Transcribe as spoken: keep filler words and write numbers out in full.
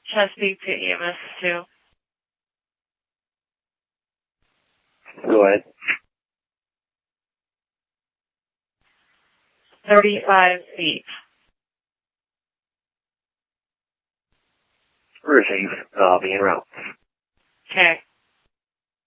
Chesapeake to E M S two. Go ahead. thirty-five feet. Receive. I'll be en route. Okay.